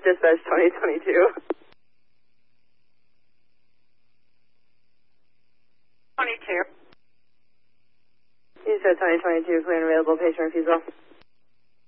Dispatch 2022. 22. You said 2022, clear and available, patient refusal.